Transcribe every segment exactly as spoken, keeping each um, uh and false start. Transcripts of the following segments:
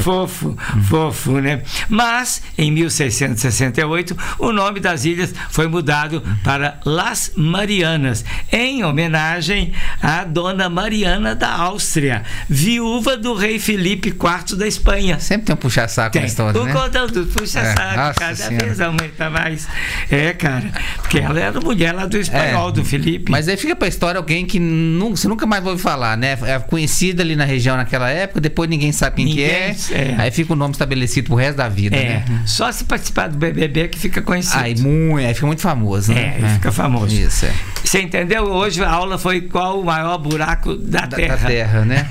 fofo, fofo, né? Mas, em mil seiscentos e sessenta e oito, o nome das ilhas foi mudado para Las Marianas, em homenagem à Dona Mariana da Áustria, viúva do rei Felipe quarto da Espanha. Sempre tem um puxa-saco na história, o né? O contador puxa-saco, é, cada senhora. vez aumenta mais. É, cara, porque ela era mulher lá do espanhol, é, do Felipe. Mas aí fica pra história alguém que nunca, você nunca mais ouve falar, né? É conhecida ali na região naquela época, depois ninguém sabe quem ninguém, que é, é. Aí fica o nome estabelecido pro resto da vida, é. né? Só se participar do B B B que fica conhecido. Aí, muito, aí fica muito famoso, né? É, é. fica famoso. Isso, é. Você entendeu? Hoje a aula foi qual o maior buraco da, da Terra. Da Terra, né?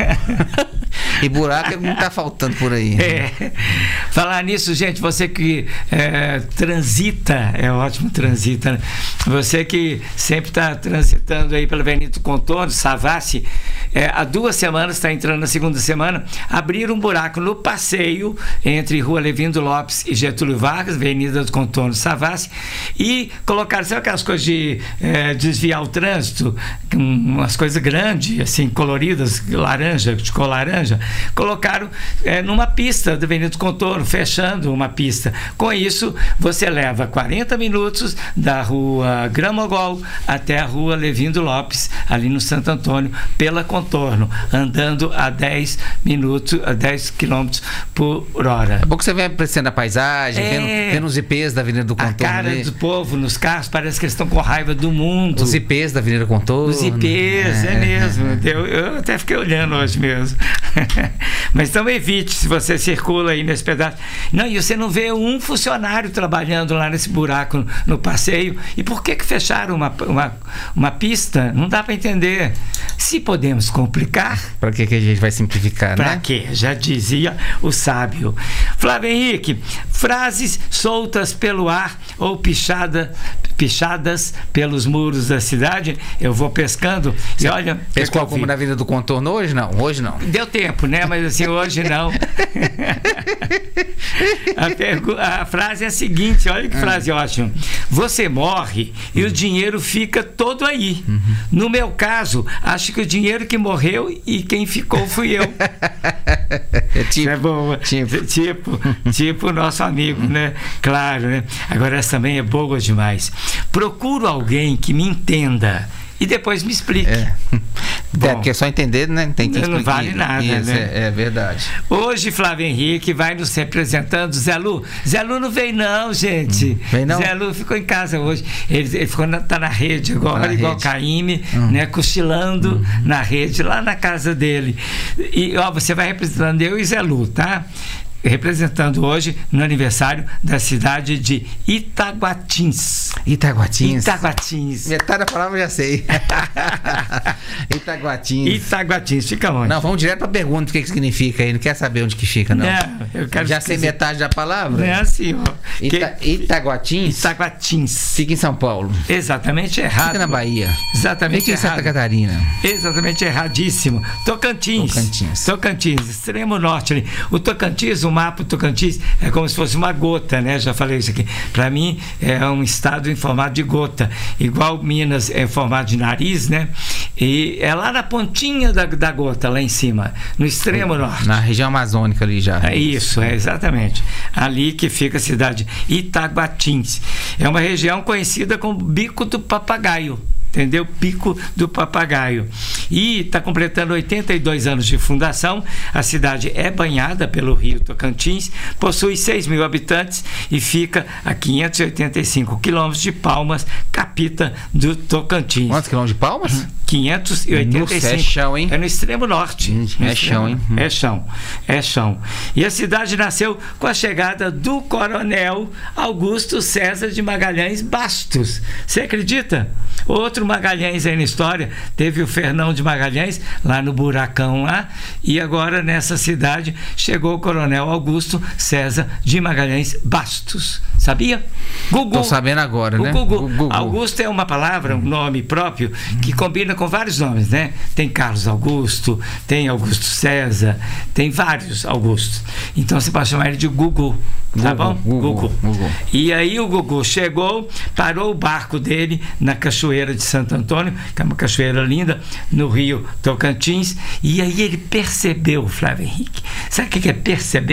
E buraco não tá faltando por aí. É. Falar nisso, gente, você que é, transita, é ótimo, transita, né? Você que sempre está transitando aí pela Avenida do Contorno, Savassi, é, há duas semanas, está entrando na segunda semana, abriram um buraco no passeio entre Rua Levindo Lopes e Getúlio Vargas, Avenida do Contorno, Savassi, e colocaram, sabe aquelas coisas de é, desviar o trânsito, umas coisas grandes, assim, coloridas, laranja, de cor laranja, colocaram é, numa pista da Avenida do Contorno, fechando uma pista. Com isso, você leva quarenta minutos da Rua Gramogol até a Rua Levindo Lopes, ali no Santo Antônio, pela Contorno, andando a dez minutos, a dez quilômetros por hora. É bom que você vai apreciando a paisagem, é, vendo, vendo os I Ps da Avenida do Contorno. A cara ali do povo nos carros, parece que eles estão com raiva do mundo. Os I Ps da Avenida do Contorno. Os I Ps, é, é mesmo. Eu, eu até fiquei olhando hoje mesmo. Mas então evite, se você circula aí nesse pedaço. Não, e você não vê um funcionário trabalhando lá nesse buraco no, no passeio. E por que que fecharam uma, uma, uma pista? Não dá para entender. Se podemos complicar... Para que que a gente vai simplificar, pra né? Para quê? Já dizia o sábio. Flávio Henrique, frases soltas pelo ar ou pichada, pichadas pelos muros da cidade. Eu vou pescando e olha... Pescou como na Avenida do Contorno hoje? Não, hoje não. Deu tempo, né? Mas assim, hoje não. a, pergu- a frase é a seguinte, olha que frase hum. ótima. Você morre e hum. o dinheiro fica todo aí. Uhum. No meu caso, acho que o dinheiro que morreu e quem ficou fui eu. É tipo, é boa. Tipo. tipo, tipo o nosso amigo, né? Claro, né? Agora essa também é boa demais. Procuro alguém que me entenda e depois me explique. É. Bom, é, porque só entender, né? Tem que explicar. Não vale nada, Isso, né? É, é verdade. Hoje, Flávio Henrique vai nos representando. Zé Lu. Zé Lu não veio, não, gente. Hum, veio não? Zé Lu ficou em casa hoje. Ele, ele ficou na, tá na rede agora, na igual rede. Caíme, hum. né? Cochilando hum. na rede, lá na casa dele. E, ó, você vai representando eu e Zé Lu, tá? Representando hoje no aniversário da cidade de Itaguatins. Itaguatins. Itaguatins. Metade da palavra eu já sei. Itaguatins. Itaguatins, fica onde? Não, vamos direto para a pergunta, o que, que significa aí. Não quer saber onde que fica, não. Não, eu quero já sei metade da palavra? Não é assim, ó. Ita- que... Itaguatins? Itaguatins. Fica em São Paulo. Exatamente errado. Fica na Bahia. Exatamente Fica em errado. Santa Catarina. Exatamente erradíssimo. Tocantins. Tocantins. Tocantins, extremo norte ali. O Tocantins, o mapa do Tocantins é como se fosse uma gota, né? Já falei isso aqui. Para mim é um estado em formato de gota, igual Minas é em formato de nariz, né? E é lá na pontinha da, da gota, lá em cima, no extremo norte. Na região amazônica ali já. É isso, é exatamente. Ali que fica a cidade Itaguatins. É uma região conhecida como Bico do Papagaio. Entendeu? Pico do Papagaio. E está completando oitenta e dois anos de fundação. A cidade é banhada pelo rio Tocantins, possui seis mil habitantes e fica a quinhentos e oitenta e cinco quilômetros de Palmas, capital do Tocantins. Quantos quilômetros de Palmas? quinhentos e oitenta e cinco. Nossa, é chão, hein? É no extremo norte. Hum, no é extremo, chão, hein? Hum. É chão. É chão. E a cidade nasceu com a chegada do coronel Augusto César de Magalhães Bastos. Você acredita? Outro Magalhães aí na história. Teve o Fernão de Magalhães, lá no Buracão lá. E agora nessa cidade chegou o coronel Augusto César de Magalhães Bastos. Sabia? Gugu. Tô sabendo agora, o né? Gugu. Gugu. Augusto é uma palavra, um nome próprio, que combina com vários nomes, né? Tem Carlos Augusto, tem Augusto César, tem vários Augustos. Então você pode chamar ele de Gugu, tá bom? Gugu, Gugu. Gugu. E aí o Gugu chegou, parou o barco dele na Cachoeira de Santo Antônio, que é uma cachoeira linda, no rio Tocantins, e aí ele percebeu, Flávio Henrique. Sabe o que é perceber?